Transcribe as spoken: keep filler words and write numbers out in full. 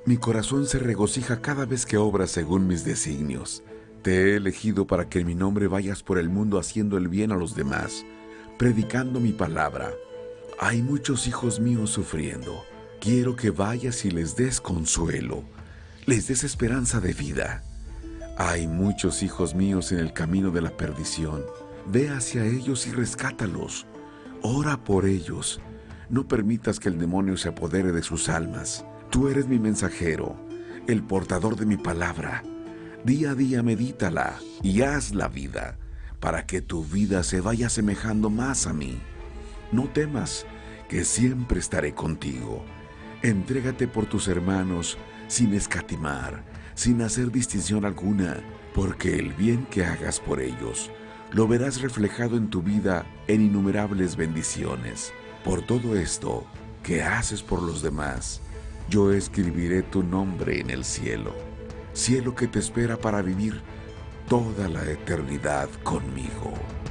Mi corazón se regocija cada vez que obras según mis designios. Te he elegido para que en mi nombre vayas por el mundo haciendo el bien a los demás, predicando mi palabra. Hay muchos hijos míos sufriendo. Quiero que vayas y les des consuelo, les des esperanza de vida. Hay muchos hijos míos en el camino de la perdición. Ve hacia ellos y rescátalos. Ora por ellos. No permitas que el demonio se apodere de sus almas. Tú eres mi mensajero, el portador de mi palabra. Día a día medítala y haz la vida, para que tu vida se vaya asemejando más a mí. No temas, que siempre estaré contigo. Entrégate por tus hermanos sin escatimar, sin hacer distinción alguna, porque el bien que hagas por ellos lo verás reflejado en tu vida en innumerables bendiciones. Por todo esto que haces por los demás, yo escribiré tu nombre en el cielo, cielo que te espera para vivir toda la eternidad conmigo.